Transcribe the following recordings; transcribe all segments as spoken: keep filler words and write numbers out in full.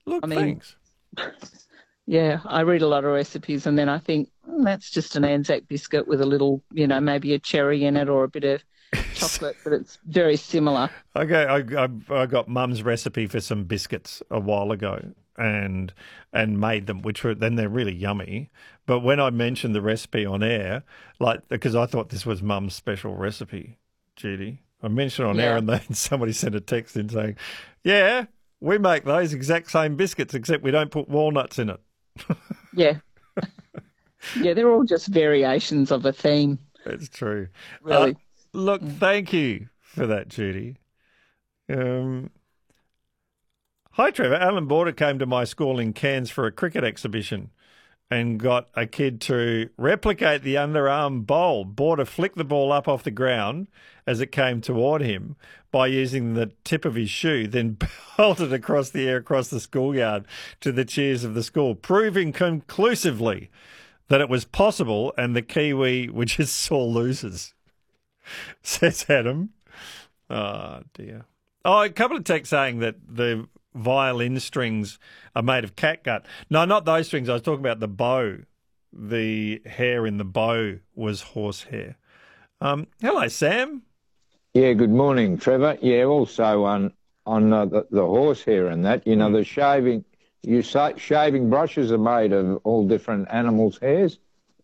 Look, I mean, thanks. yeah, I read a lot of recipes and then I think, "Mm, that's just an Anzac biscuit with a little, you know, maybe a cherry in it or a bit of chocolate, but it's very similar." Okay, I, I, I got Mum's recipe for some biscuits a while ago, and and made them, which were then they're really yummy. But when I mentioned the recipe on air, like because I thought this was Mum's special recipe, Judy, I mentioned it on air, Yeah, and then somebody sent a text in saying, "Yeah, we make those exact same biscuits, except we don't put walnuts in it." yeah, yeah. They're all just variations of a theme, It's true. Uh, really. look, Mm. thank you for that, Judy. Um, Hi, Trevor. Alan Border came to my school in Cairns for a cricket exhibition and got a kid to replicate the underarm bowl. Border flicked the ball up off the ground as it came toward him by using the tip of his shoe, then belted across the air across the schoolyard to the cheers of the school, proving conclusively that it was possible and the Kiwi were just sore losers, says Adam. Oh, dear. Oh, a couple of texts saying that the violin strings are made of catgut. No, not those strings. I was talking about the bow. The hair in the bow was horsehair. Um, hello, Sam. Yeah, good morning, Trevor. Yeah, also on on uh, the, the horsehair and that, you know, Hmm. the shaving, you say shaving brushes are made of all different animals' hairs.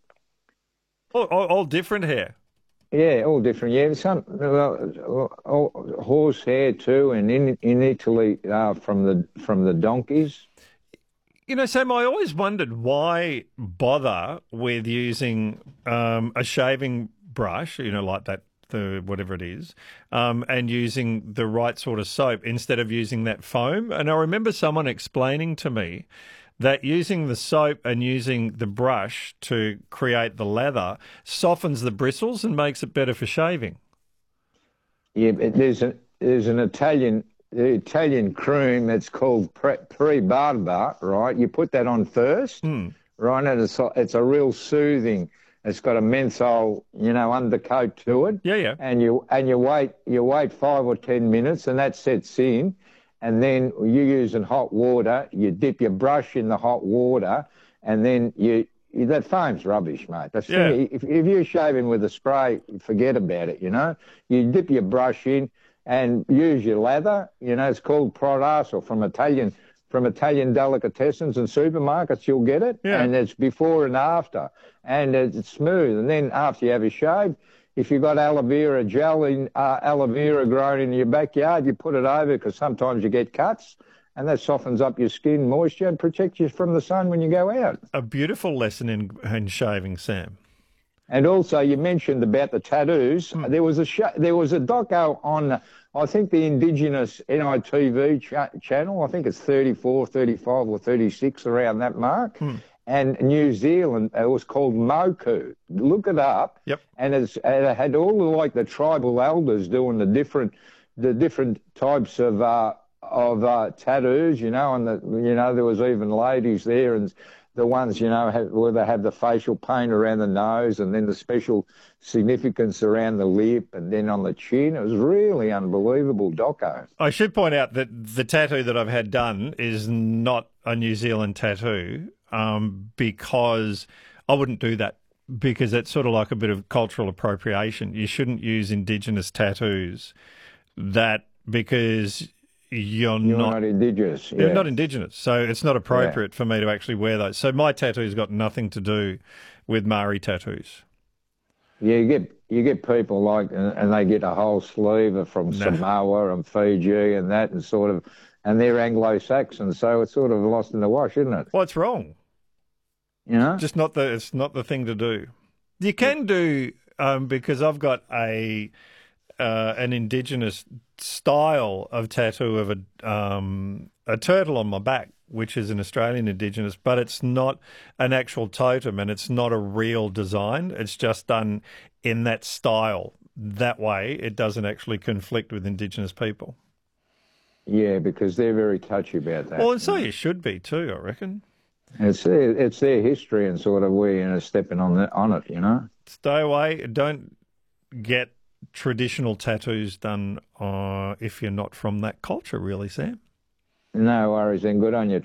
All, all, all different hair. Yeah, all different. Yeah, some well, all, horsehair too, and in in Italy uh, from the from the donkeys. You know, Sam, I always wondered why bother with using um, a shaving brush, you know, like that, the whatever it is, um, and using the right sort of soap instead of using that foam. And I remember someone explaining to me that using the soap and using the brush to create the lather softens the bristles and makes it better for shaving. Yeah, but there's an there's an Italian the Italian cream that's called pre, pre barba, right? You put that on first, Hmm. right? And it's a, it's a real soothing. It's got a menthol, you know, undercoat to it, Yeah, yeah. and you and you wait you wait five or ten minutes, and that sets in, and then you using hot water. You dip your brush in the hot water, and then you. That foam's rubbish, mate. The thing, Yeah. if, if you're shaving with a spray, forget about it, you know. You dip your brush in and use your lather. You know, it's called Prodas or from Italian from Italian delicatessens and supermarkets, you'll get it. Yeah. And it's before and after. And it's smooth. And then after you have a shave, if you've got aloe vera gel in uh, aloe vera grown in your backyard, you put it over because sometimes you get cuts and that softens up your skin moisture and protects you from the sun when you go out. A beautiful lesson in, in shaving, Sam. And also, you mentioned about the tattoos. Hmm. There was a show, there was a doco on, I think, the Indigenous N I T V cha- channel. I think it's thirty-four, thirty-five, or thirty-six around that mark. Hmm. And New Zealand, it was called Moku. Look it up. Yep. And it's, and it had all the like the tribal elders doing the different, the different types of uh, of uh, tattoos. You know, and the, you know there was even ladies there and. The ones, you know, have, where they have the facial paint around the nose and then the special significance around the lip and then on the chin. It was really unbelievable doco. I should point out that the tattoo that I've had done is not a New Zealand tattoo um, because I wouldn't do that because it's sort of like a bit of cultural appropriation. You shouldn't use Indigenous tattoos that because you're, You're not, not Indigenous. you're Yeah. not Indigenous. So it's not appropriate for me to actually wear those. So my tattoo's got nothing to do with Maori tattoos. Yeah, you get you get people like, and, and they get a whole sleeve from No. Samoa and Fiji and that, and sort of, and they're Anglo-Saxon, so it's sort of lost in the wash, isn't it? What's wrong? You know? Just not the. It's not the thing to do. You can do um, because I've got a uh, an indigenous style of tattoo of a um, a turtle on my back, which is an Australian indigenous, but it's not an actual totem and it's not a real design. It's just done in that style. That way, it doesn't actually conflict with indigenous people. Yeah, because they're very touchy about that. Well, and so you should be too, I reckon. It's their, it's their history and sort of we, you know, stepping on the, on it, you know? Stay away. Don't get traditional tattoos done uh, if you're not from that culture, really, Sam. No worries, then. Good on you.